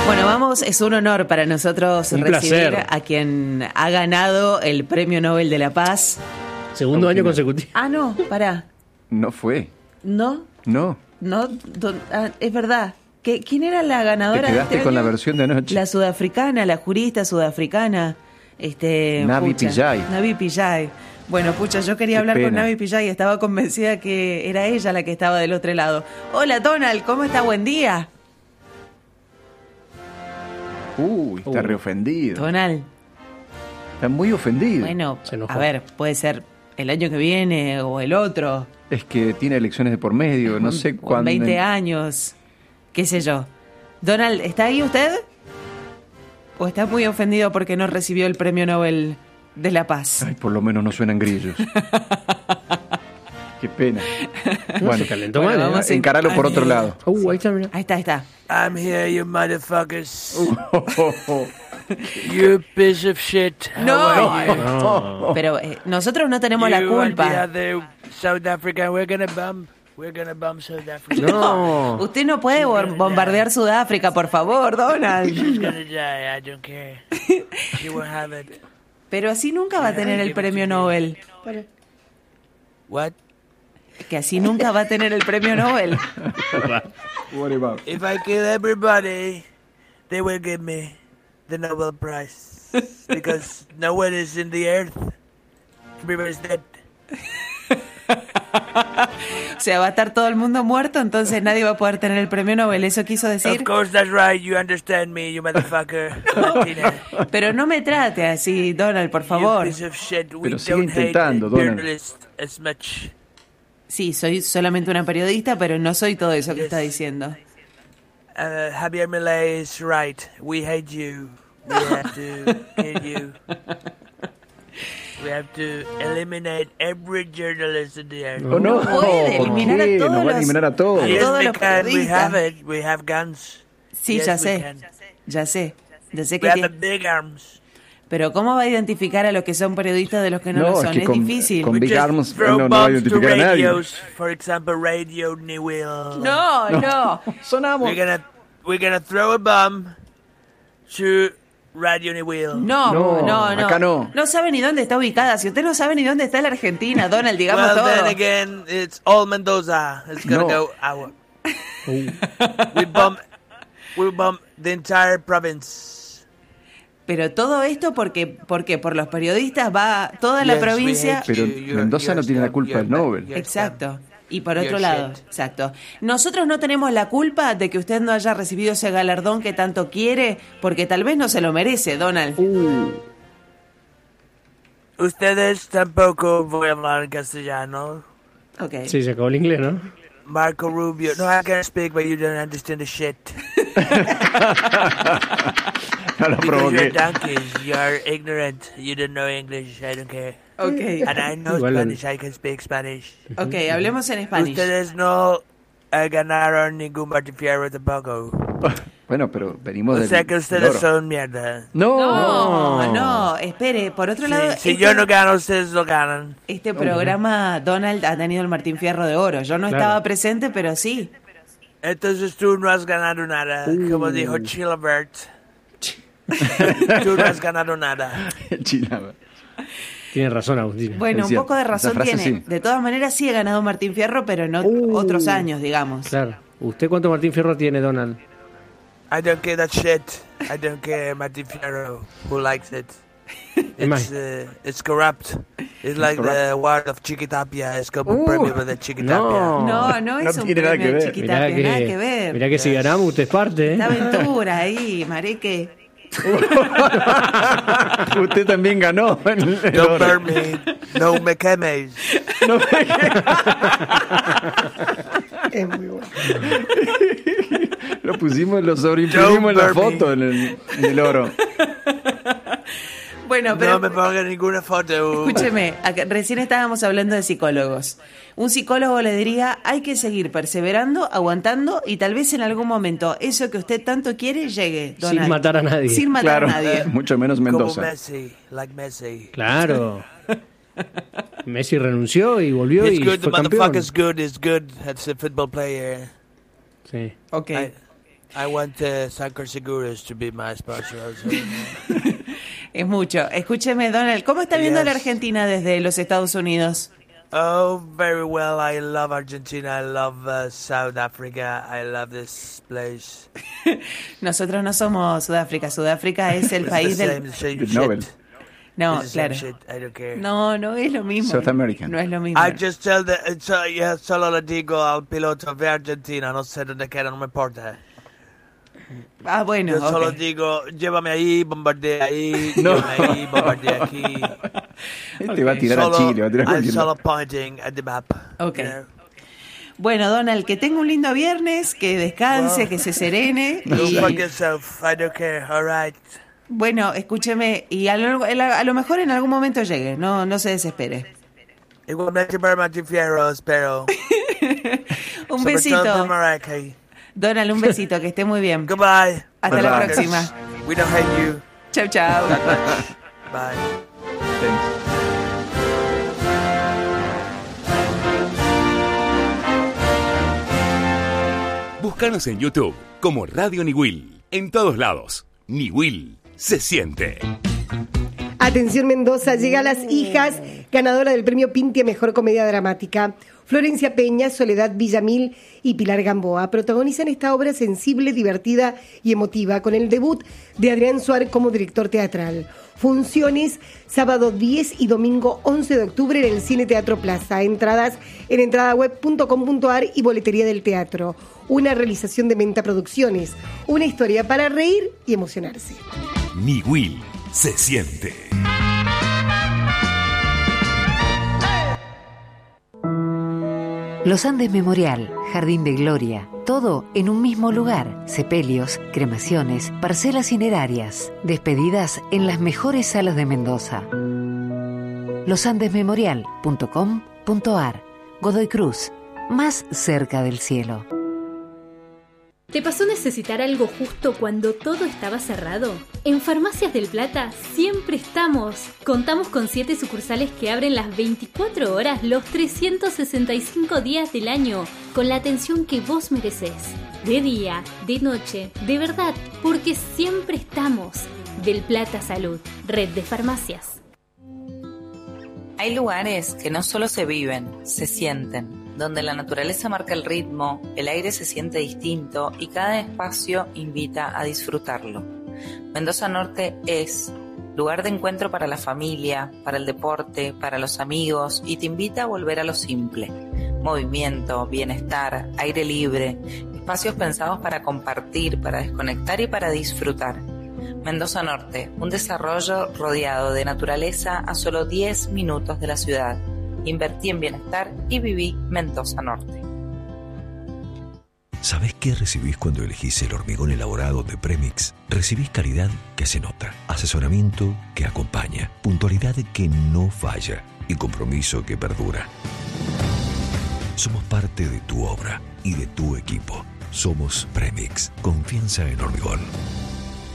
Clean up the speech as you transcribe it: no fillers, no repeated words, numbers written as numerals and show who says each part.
Speaker 1: Bueno, vamos, es un honor para nosotros recibir
Speaker 2: placer.
Speaker 1: a quien ha ganado el Premio Nobel de la Paz.
Speaker 2: Segundo año consecutivo.
Speaker 1: Ah, no, pará.
Speaker 3: No fue.
Speaker 1: No,
Speaker 3: No.
Speaker 1: es verdad. ¿Quién era la ganadora?
Speaker 3: Te quedaste
Speaker 1: de este
Speaker 3: con la
Speaker 1: año?
Speaker 3: versión de anoche.
Speaker 1: La sudafricana, la jurista sudafricana.
Speaker 3: Navi
Speaker 1: pucha,
Speaker 3: Pillay.
Speaker 1: Navi Pillay. Bueno, pucha, yo quería
Speaker 3: Qué
Speaker 1: hablar con
Speaker 3: pena.
Speaker 1: Navi Pillay y estaba convencida que era ella la que estaba del otro lado. Hola, Donald, ¿cómo está? Buen día.
Speaker 3: Está reofendido.
Speaker 1: Donald,
Speaker 3: Está muy ofendido.
Speaker 1: bueno,
Speaker 2: Se enojó.
Speaker 1: a ver, puede ser el año que viene o el otro.
Speaker 3: Es que tiene elecciones de por medio, no sé
Speaker 1: O en
Speaker 3: cuándo.
Speaker 1: 20 años, qué sé yo. Donald, ¿está ahí usted? ¿O está muy ofendido porque no recibió el Premio Nobel de la Paz?
Speaker 3: Ay, por lo menos no suenan grillos. Qué pena.
Speaker 2: Bueno, se calentó
Speaker 1: Bueno,
Speaker 2: mal.
Speaker 1: vamos a-
Speaker 3: Encaralo por otro lado.
Speaker 2: Ahí está, mira.
Speaker 1: Ahí está.
Speaker 4: I'm here, you motherfuckers. You piece of shit. How
Speaker 1: No.
Speaker 4: are you?
Speaker 2: No.
Speaker 1: Pero nosotros no tenemos la
Speaker 4: You and the
Speaker 1: culpa.
Speaker 4: other South Africa, we're gonna bomb South Africa.
Speaker 2: No.
Speaker 1: Usted no puede bombardear Sudáfrica, por favor, Donald.
Speaker 4: She's gonna die, I don't care. She will have it.
Speaker 1: Pero así nunca va a tener el Premio Nobel.
Speaker 4: What?
Speaker 1: Que así nunca va a tener el Premio Nobel.
Speaker 3: What about?
Speaker 4: If I kill everybody, they will give me the Nobel Prize. Because no one is in the earth. Everybody's dead.
Speaker 1: O sea, va a estar todo el mundo muerto, entonces nadie va a poder tener el Premio Nobel. ¿Eso quiso decir?
Speaker 4: Of course, that's right. You understand me, you motherfucker. Latina.
Speaker 1: Pero no me trate así, Donald, por favor.
Speaker 4: You piece of shit. We
Speaker 3: Pero sigue
Speaker 4: don't hate
Speaker 3: intentando, Donald.
Speaker 4: journalists as much.
Speaker 1: Sí, soy solamente una periodista, pero no soy todo eso que está diciendo.
Speaker 4: Javier Milei is right. We hate you. We have to kill you. We have to eliminate every journalist in the earth.
Speaker 3: Oh, no.
Speaker 1: puede
Speaker 3: ¿Por
Speaker 1: eliminar
Speaker 3: qué?
Speaker 1: a todos
Speaker 3: Nos va a
Speaker 1: los-
Speaker 3: eliminar a todos.
Speaker 1: a
Speaker 4: Yes,
Speaker 1: todos
Speaker 4: we
Speaker 1: los
Speaker 4: can. We
Speaker 1: periodistas.
Speaker 4: have it. We have guns.
Speaker 1: Sí,
Speaker 4: Yes,
Speaker 1: ya
Speaker 4: we
Speaker 1: sé.
Speaker 4: can.
Speaker 1: Ya sé. Ya sé
Speaker 4: We
Speaker 1: que
Speaker 4: have the
Speaker 1: tiene...
Speaker 4: big arms.
Speaker 1: Pero ¿cómo va a identificar a los que son periodistas de los que no,
Speaker 3: No,
Speaker 1: lo
Speaker 3: es
Speaker 1: son?
Speaker 3: que
Speaker 1: Es
Speaker 3: con-
Speaker 1: difícil.
Speaker 3: con
Speaker 4: We
Speaker 3: Big
Speaker 4: just
Speaker 3: arms,
Speaker 4: throw
Speaker 3: no va a
Speaker 4: bombs to
Speaker 3: identificar a nadie.
Speaker 4: radios. For example, Radio New Will.
Speaker 1: No.
Speaker 3: Sonamos.
Speaker 4: We're gonna throw a bomb to Radio New Will.
Speaker 1: No.
Speaker 3: acá no.
Speaker 1: No sabe ni dónde está ubicada. Si usted no sabe ni dónde está la Argentina, Donald, digamos
Speaker 4: Well,
Speaker 1: todo.
Speaker 4: then again, it's all Mendoza. It's gonna
Speaker 3: No.
Speaker 4: go out. We bomb the entire province.
Speaker 1: Pero todo esto porque por los periodistas va toda la
Speaker 4: Yes, we
Speaker 1: provincia.
Speaker 4: hate
Speaker 3: Pero
Speaker 4: you.
Speaker 3: Mendoza no tiene la culpa del Nobel.
Speaker 4: you're
Speaker 1: Exacto. Y por
Speaker 4: You're
Speaker 1: otro lado,
Speaker 4: shit.
Speaker 1: exacto. Nosotros no tenemos la culpa de que usted no haya recibido ese galardón que tanto quiere, porque tal vez no se lo merece, Donald.
Speaker 4: Ustedes tampoco voy a hablar en castellano.
Speaker 1: Ok.
Speaker 2: Sí, se acabó el inglés, ¿no?
Speaker 4: Marco Rubio. No, I can speak, but you don't understand the shit.
Speaker 3: No lo
Speaker 4: Because you're
Speaker 3: provoqué.
Speaker 4: donkeys. You're ignorant. You don't know English. I don't care.
Speaker 1: Ok.
Speaker 4: And I know
Speaker 2: Igual
Speaker 4: Spanish. I can speak Spanish.
Speaker 1: Ok, hablemos en español.
Speaker 4: Ustedes no ganaron ningún Martín Fierro tampoco.
Speaker 3: Bueno, pero venimos
Speaker 4: O
Speaker 3: del
Speaker 4: sea que ustedes
Speaker 3: oro.
Speaker 4: son mierda.
Speaker 1: No, espere. Por otro lado,
Speaker 4: Si yo no gano, ustedes lo ganan.
Speaker 1: este programa, Donald, ha tenido el Martín Fierro de Oro. Yo no
Speaker 2: Claro.
Speaker 1: estaba presente, pero sí.
Speaker 4: Entonces tú no has ganado nada. Como dijo Chilabert. Tú no has ganado nada.
Speaker 3: Chilaba.
Speaker 2: Tiene razón, Agustín.
Speaker 1: Bueno,
Speaker 3: Es
Speaker 1: un
Speaker 3: cierto,
Speaker 1: poco de
Speaker 3: esa
Speaker 1: razón
Speaker 3: frase
Speaker 1: tiene.
Speaker 3: sí.
Speaker 1: De todas maneras, sí he ganado Martín Fierro, pero no otros años, digamos.
Speaker 2: Claro. ¿Usted cuánto Martín Fierro tiene, Donald?
Speaker 4: I don't care that shit. I don't care Martín Fierro. Who likes it?
Speaker 2: más.
Speaker 4: It's corrupt. It's like the award of Chiquitapia. Es como un premio de Chiquitapia.
Speaker 2: no.
Speaker 1: No es un
Speaker 3: tiene nada
Speaker 1: premio
Speaker 3: que ver.
Speaker 1: Chiquitapia, nada que ver.
Speaker 2: Mirá que si ganamos, usted es parte, ¿eh?
Speaker 1: Esta aventura ahí, marique.
Speaker 3: Usted también ganó. el
Speaker 4: Don't
Speaker 3: oro.
Speaker 4: burn me. No me quemes.
Speaker 3: Lo pusimos, lo sobreimprimimos en la
Speaker 4: Don't burn
Speaker 3: foto en el oro.
Speaker 1: Bueno, pero
Speaker 4: No me ponga ninguna foto.
Speaker 1: escúcheme, recién estábamos hablando de psicólogos. Un psicólogo le diría, hay que seguir perseverando, aguantando y tal vez en algún momento eso que usted tanto quiere llegue, Donald.
Speaker 2: Sin matar a nadie.
Speaker 1: Sin matar
Speaker 3: Claro,
Speaker 1: a nadie.
Speaker 3: mucho menos
Speaker 4: Como
Speaker 3: Mendoza.
Speaker 4: Messi. Like Messi.
Speaker 2: Claro. Messi renunció y volvió
Speaker 4: It's
Speaker 2: y
Speaker 4: good. The
Speaker 2: fue campeón.
Speaker 4: motherfucker's good. Is good as a football player.
Speaker 2: Sí.
Speaker 1: Ok.
Speaker 4: I want Sancor Seguros to be my sponsor also.
Speaker 1: Es mucho. Escúcheme, Donald, ¿cómo está viendo
Speaker 4: Yes.
Speaker 1: la Argentina desde los Estados Unidos?
Speaker 4: Oh, very well. I love Argentina. I love South Africa. I love this place.
Speaker 1: Nosotros no somos Sudáfrica. Sudáfrica es el
Speaker 4: It's
Speaker 1: país
Speaker 4: the
Speaker 1: del...
Speaker 4: same
Speaker 3: The
Speaker 4: shit.
Speaker 3: Nobel.
Speaker 1: No,
Speaker 4: It's the same
Speaker 1: claro.
Speaker 4: shit. I don't care.
Speaker 1: No, no es lo mismo.
Speaker 3: South American.
Speaker 1: No es lo mismo.
Speaker 4: I just tell solo le digo al piloto de Argentina, no sé dónde queda, no me importa.
Speaker 1: Ah, bueno,
Speaker 4: Yo solo
Speaker 1: ok.
Speaker 4: digo, llévame ahí, bombardea ahí,
Speaker 3: No.
Speaker 4: llévame ahí, bombardea aquí.
Speaker 3: Este va a tirar a Chile, va a tirar a
Speaker 4: I'm
Speaker 3: cualquier
Speaker 4: solo
Speaker 3: lado.
Speaker 4: pointing at the map.
Speaker 1: Ok.
Speaker 4: you know.
Speaker 1: Bueno, Donald, que tenga un lindo viernes, que descanse,
Speaker 4: Wow.
Speaker 1: que se serene.
Speaker 4: Go
Speaker 1: Y,
Speaker 4: fuck yourself, I don't care, alright.
Speaker 1: bueno, escúcheme, y a lo mejor en algún momento llegue, no se desespere.
Speaker 4: Igualmente para Fierro, espero.
Speaker 1: Un
Speaker 4: Sobre todo por
Speaker 1: besito.
Speaker 4: Mariah Carey.
Speaker 1: Donald, un besito, que esté muy bien.
Speaker 4: Goodbye.
Speaker 1: Hasta la
Speaker 3: Bye.
Speaker 1: próxima.
Speaker 4: We don't hate you.
Speaker 1: Chau, chau.
Speaker 4: Bye.
Speaker 3: Thanks.
Speaker 5: Búscanos en YouTube como Radio Niwil. En todos lados. Niwil se siente.
Speaker 6: Atención Mendoza, llega Las Hijas, ganadora del premio Pinti a Mejor Comedia Dramática. Florencia Peña, Soledad Villamil y Pilar Gamboa protagonizan esta obra sensible, divertida y emotiva con el debut de Adrián Suárez como director teatral. Funciones sábado 10 y domingo 11 de octubre en el Cine Teatro Plaza. Entradas en entradaweb.com.ar y boletería del teatro. Una realización de Menta Producciones. Una historia para reír y emocionarse.
Speaker 5: Niwil se siente.
Speaker 7: Los Andes Memorial, Jardín de Gloria, todo en un mismo lugar. Sepelios, cremaciones, parcelas cinerarias, despedidas en las mejores salas de Mendoza. losandesmemorial.com.ar. Godoy Cruz, más cerca del cielo.
Speaker 8: ¿Te pasó necesitar algo justo cuando todo estaba cerrado? En Farmacias del Plata siempre estamos. Contamos con 7 sucursales que abren las 24 horas los 365 días del año, con la atención que vos merecés. De día, de noche, de verdad, porque siempre estamos. Del Plata Salud, red de farmacias.
Speaker 9: Hay lugares que no solo se viven, se sienten, donde la naturaleza marca el ritmo, el aire se siente distinto y cada espacio invita a disfrutarlo. Mendoza Norte es lugar de encuentro para la familia, para el deporte, para los amigos y te invita a volver a lo simple. Movimiento, bienestar, aire libre, espacios pensados para compartir, para desconectar y para disfrutar. Mendoza Norte, un desarrollo rodeado de naturaleza a solo 10 minutos de la ciudad. Invertí en bienestar y viví Mendoza Norte.
Speaker 10: ¿Sabés qué recibís cuando elegís el hormigón elaborado de Premix? Recibís calidad que se nota, asesoramiento que acompaña, puntualidad que no falla y compromiso que perdura. Somos parte de tu obra y de tu equipo. Somos Premix, confianza en hormigón.